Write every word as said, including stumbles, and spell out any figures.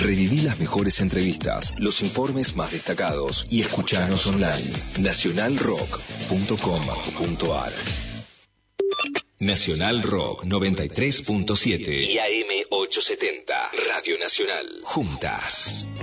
Reviví las mejores entrevistas, los informes más destacados y escuchanos online. nacional rock punto com punto a r Nacional Rock noventa y tres punto siete y A M ochocientos setenta. Radio Nacional. Juntas.